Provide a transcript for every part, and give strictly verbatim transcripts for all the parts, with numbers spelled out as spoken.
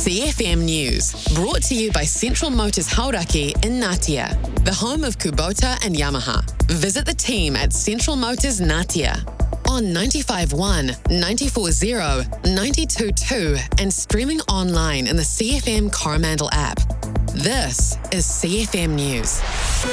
C F M News, brought to you by Central Motors Hauraki in Ngatea, the home of Kubota and Yamaha. Visit the team at Central Motors Ngatea on ninety-five point one, ninety-four point zero, ninety-two point two and streaming online in the C F M Coromandel app. This is C F M News.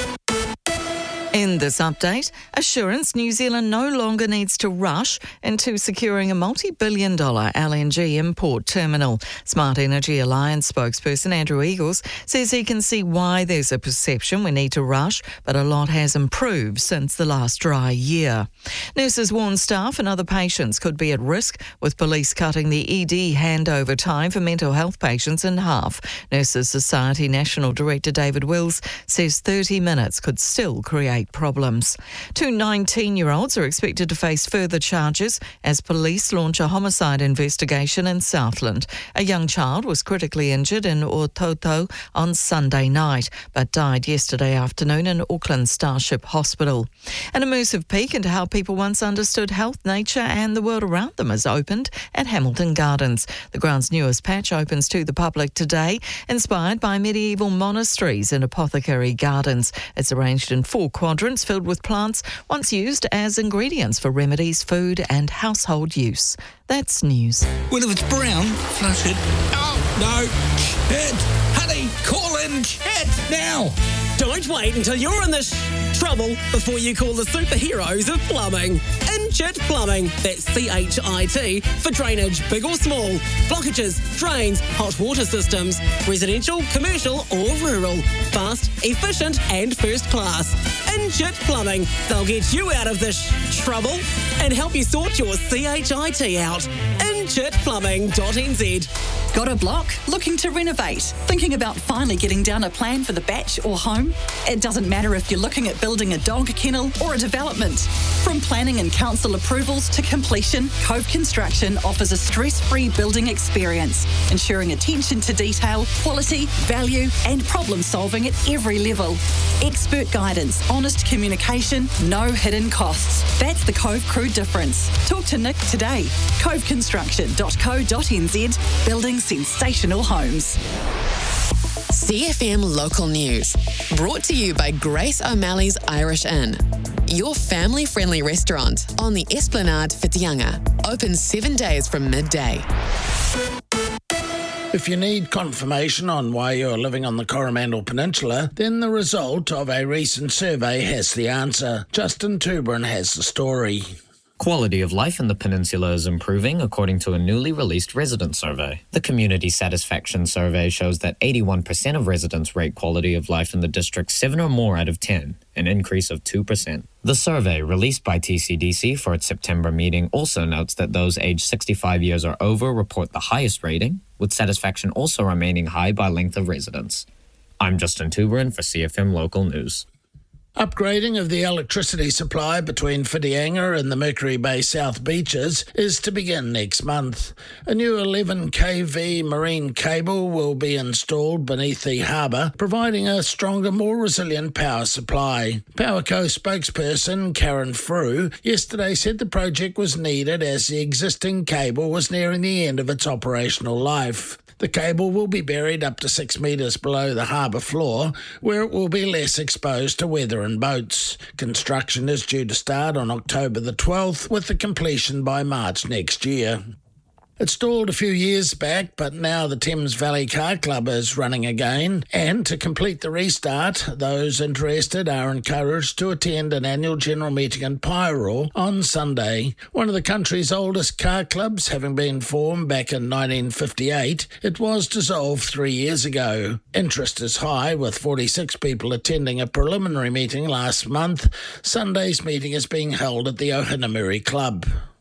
In this update, Assurance New Zealand no longer needs to rush into securing a multi-billion dollar L N G import terminal. Smart Energy Alliance spokesperson Andrew Eagles says he can see why there's a perception we need to rush, but a lot has improved since the last dry year. Nurses warn staff and other patients could be at risk with police cutting the E D handover time for mental health patients in half. Nurses Society National Director David Wills says thirty minutes could still create problems. Two nineteen-year-olds are expected to face further charges as police launch a homicide investigation in Southland. A young child was critically injured in Ototo on Sunday night, but died yesterday afternoon in Auckland Starship Hospital. An immersive peek into how people once understood health, nature and the world around them has opened at Hamilton Gardens. The ground's newest patch opens to the public today, inspired by medieval monasteries and apothecary gardens. It's arranged in four quadrants filled with plants once used as ingredients for remedies, food and household use. That's news. Well, if it's brown, flush it. Oh, no. Chet! Honey, call in Chet now! Don't wait until you're in this trouble before you call the superheroes of plumbing. Inchit Plumbing, that's C H I T, for drainage, big or small, blockages, drains, hot water systems, residential, commercial or rural. Fast, efficient and first class. Inchit Plumbing, they'll get you out of this trouble and help you sort your C H I T out. inchit plumbing dot n z. Got a block? Looking to renovate? Thinking about finally getting down a plan for the batch or home? It doesn't matter if you're looking at building a dog kennel or a development. From planning and council approvals to completion, Cove Construction offers a stress-free building experience, ensuring attention to detail, quality, value and problem solving at every level. Expert guidance, honest communication, no hidden costs. That's the Cove Crew difference. Talk to Nick today. cove construction dot co dot n z, building sensational homes. C F M Local News, brought to you by Grace O'Malley's Irish Inn, your family-friendly restaurant on the Esplanade Whitianga, open seven days from midday. If you need confirmation on why you're living on the Coromandel Peninsula, then the result of a recent survey has the answer. Justin Tuberin has the story. Quality of life in the peninsula is improving according to a newly released resident survey. The Community Satisfaction Survey shows that eighty-one percent of residents rate quality of life in the district seven or more out of ten, an increase of two percent. The survey, released by T C D C for its September meeting, also notes that those aged sixty-five years or over report the highest rating, with satisfaction also remaining high by length of residence. I'm Justin Tuberin for C F M Local News. Upgrading of the electricity supply between Whitianga and the Mercury Bay South Beaches is to begin next month. A new eleven K V marine cable will be installed beneath the harbour, providing a stronger, more resilient power supply. Powerco spokesperson Karen Frew yesterday said the project was needed as the existing cable was nearing the end of its operational life. The cable will be buried up to six metres below the harbour floor, where it will be less exposed to weather and boats. Construction is due to start on October the twelfth, with the completion by March next year. It stalled a few years back, but now the Thames Valley Car Club is running again, and to complete the restart, those interested are encouraged to attend an annual general meeting in Pyro on Sunday. One of the country's oldest car clubs, having been formed back in nineteen fifty-eight, it was dissolved three years ago. Interest is high, with forty-six people attending a preliminary meeting last month. Sunday's meeting is being held at the Ohinamiri Club.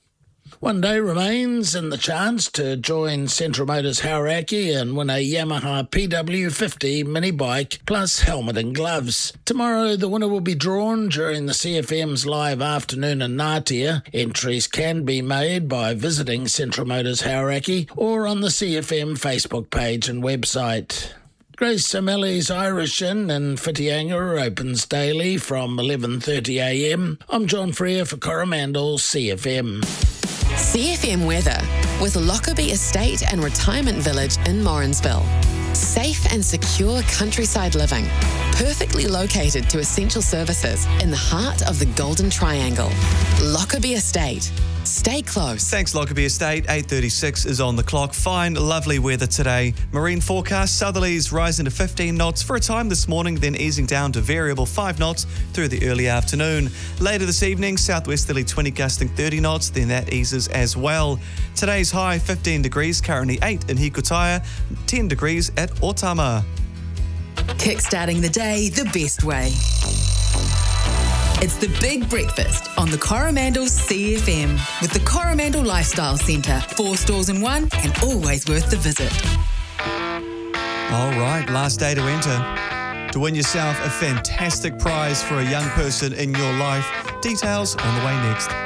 One day remains in the chance to join Central Motors Hauraki and win a Yamaha P W fifty mini bike plus helmet and gloves. Tomorrow the winner will be drawn during the C F M's live afternoon in Ngatea. Entries can be made by visiting Central Motors Hauraki or on the C F M Facebook page and website. Grace O'Malley's Irish Inn in Whitianga opens daily from eleven thirty a m. I'm John Freer for Coromandel C F M. C F M weather with Lockerbie Estate and Retirement Village in Morrinsville. Safe and secure countryside living, perfectly located to essential services in the heart of the Golden Triangle. Lockerbie Estate. Stay close. Thanks, Lockerbie Estate. eight thirty-six is on the clock. Fine, lovely weather today. Marine forecast, southerlies rising to fifteen knots for a time this morning, then easing down to variable five knots through the early afternoon. Later this evening, southwesterly twenty gusting thirty knots, then that eases as well. Today's high fifteen degrees, currently eight in Hikutaya, ten degrees at Otama. Kickstarting the day the best way. It's the Big Breakfast on the Coromandel C F M with the Coromandel Lifestyle Centre. Four stores in one and always worth the visit. All right, last day to enter. To win yourself a fantastic prize for a young person in your life. Details on the way next.